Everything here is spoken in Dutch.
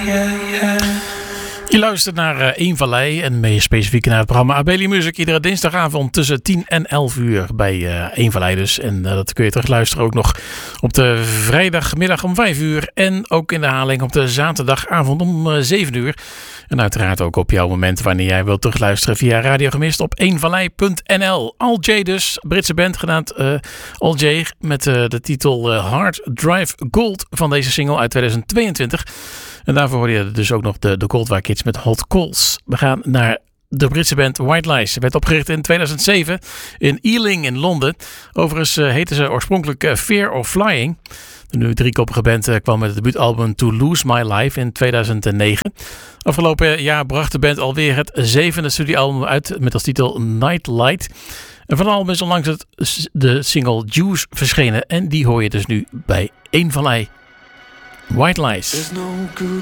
Je luistert naar Eén Vallei en meer specifiek naar het programma Abeli Music. Iedere dinsdagavond tussen 10 en 11 uur bij Eén Vallei dus. En dat kun je terugluisteren ook nog op de vrijdagmiddag om 5 uur. En ook in de herhaling op de zaterdagavond om 7 uur. En uiteraard ook op jouw moment wanneer jij wilt terugluisteren via Radio Gemist op eenvallei.nl. Al J dus, Britse band genaamd Al J met de titel Hard Drive Gold van deze single uit 2022. En daarvoor hoorde je dus ook nog de Goldwire Kids met Hot Coals. We gaan naar de Britse band White Lies. Ze werd opgericht in 2007 in Ealing in Londen. Overigens heette ze oorspronkelijk Fear of Flying. De nu driekoppige band kwam met het debuutalbum To Lose My Life in 2009. Afgelopen jaar bracht de band alweer het 7e studioalbum uit met als titel Nightlight. En van het album is onlangs de single Juice verschenen. En die hoor je dus nu bij Eén Vallei. White Lies.